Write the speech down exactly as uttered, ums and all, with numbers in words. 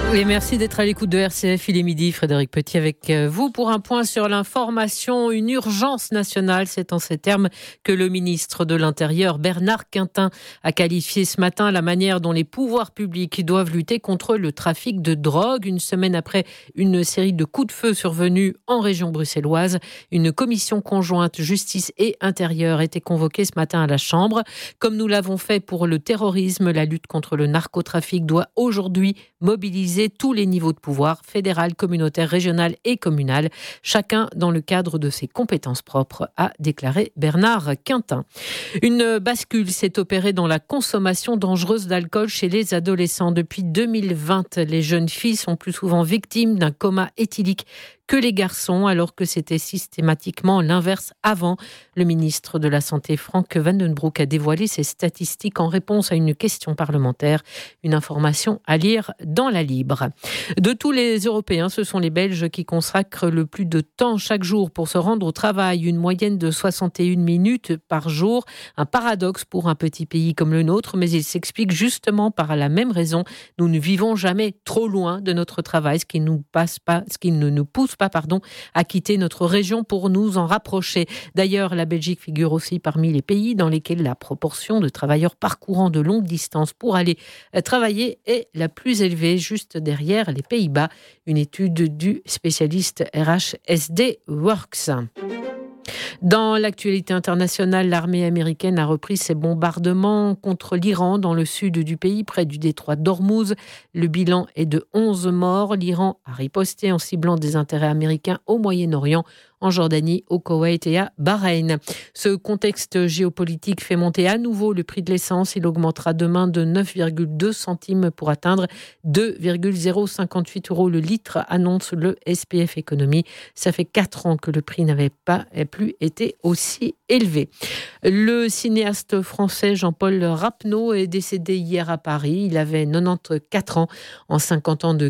Et merci d'être à l'écoute de R C F. Il est midi, Frédéric Petit avec vous pour un point sur l'information. Une urgence nationale, c'est en ces termes que le ministre de l'Intérieur, Bernard Quintin, a qualifié ce matin la manière dont les pouvoirs publics doivent lutter contre le trafic de drogue. Une semaine après une série de coups de feu survenus en région bruxelloise, une commission conjointe justice et intérieur était convoquée ce matin à la Chambre. Comme nous l'avons fait pour le terrorisme, la lutte contre le narcotrafic doit aujourd'hui mobiliser tous les niveaux de pouvoir, fédéral, communautaire, régional et communal, chacun dans le cadre de ses compétences propres, a déclaré Bernard Quintin. Une bascule s'est opérée dans la consommation dangereuse d'alcool chez les adolescents. Depuis deux mille vingt, les jeunes filles sont plus souvent victimes d'un coma éthylique que les garçons, alors que c'était systématiquement l'inverse avant. Le ministre de la Santé, Frank Vandenbroek, a dévoilé ces statistiques en réponse à une question parlementaire. Une information à lire dans la Libre. De tous les Européens, ce sont les Belges qui consacrent le plus de temps chaque jour pour se rendre au travail. Une moyenne de soixante et une minutes par jour. Un paradoxe pour un petit pays comme le nôtre, mais il s'explique justement par la même raison. Nous ne vivons jamais trop loin de notre travail, ce qui nous passe pas, ce qui ne nous pousse pas pardon, à quitter notre région pour nous en rapprocher. D'ailleurs, la Belgique figure aussi parmi les pays dans lesquels la proportion de travailleurs parcourant de longues distances pour aller travailler est la plus élevée, juste derrière les Pays-Bas. Une étude du spécialiste R H S D Works. Dans l'actualité internationale, l'armée américaine a repris ses bombardements contre l'Iran dans le sud du pays, près du détroit d'Ormuz. Le bilan est de onze morts. L'Iran a riposté en ciblant des intérêts américains au Moyen-Orient, en Jordanie, au Koweït et à Bahreïn. Ce contexte géopolitique fait monter à nouveau le prix de l'essence. Il augmentera demain de neuf virgule deux centimes pour atteindre deux virgule zéro cinquante-huit euros le litre, annonce le S P F Économie. Ça fait quatre ans que le prix n'avait pas plus été aussi élevé. Le cinéaste français Jean-Paul Rapneau est décédé hier à Paris. Il avait quatre-vingt-quatorze ans. En cinquante ans de